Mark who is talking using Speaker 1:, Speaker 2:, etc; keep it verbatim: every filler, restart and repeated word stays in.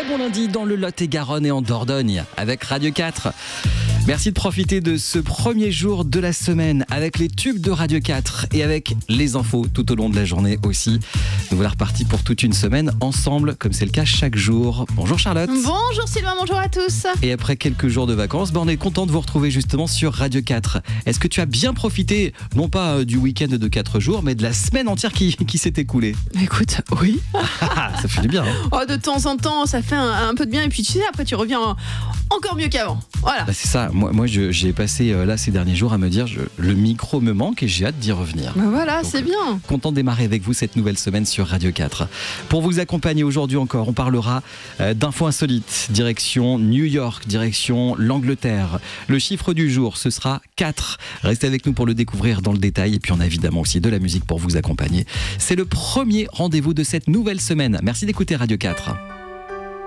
Speaker 1: très bon lundi dans le Lot-et-Garonne et en Dordogne avec Radio quatre. Merci de profiter de ce premier jour de la semaine avec les tubes de Radio quatre et avec les infos tout au long de la journée aussi. Nous voilà repartis pour toute une semaine ensemble, comme c'est le cas chaque jour. Bonjour Charlotte.
Speaker 2: Bonjour Sylvain, bonjour à tous.
Speaker 1: Et après quelques jours de vacances, ben on est content de vous retrouver justement sur Radio quatre. Est-ce que tu as bien profité, non pas du week-end de quatre jours, mais de la semaine entière qui, qui s'est écoulée?
Speaker 2: Écoute, oui.
Speaker 1: Ça fait du bien. Hein.
Speaker 2: Oh, de temps en temps, ça fait un, un peu de bien. Et puis tu sais, après tu reviens encore mieux qu'avant. Voilà.
Speaker 1: Bah c'est ça. Moi, moi je, j'ai passé euh, là ces derniers jours à me dire je, le micro me manque et j'ai hâte d'y revenir.
Speaker 2: Bah voilà,
Speaker 1: Donc,
Speaker 2: c'est bien.
Speaker 1: Content de démarrer avec vous cette nouvelle semaine sur Radio quatre. Pour vous accompagner aujourd'hui encore, on parlera euh, d'infos insolites. Direction New York, direction l'Angleterre. Le chiffre du jour, ce sera quatre. Restez avec nous pour le découvrir dans le détail. Et puis on a évidemment aussi de la musique pour vous accompagner. C'est le premier rendez-vous de cette nouvelle semaine. Merci d'écouter Radio quatre.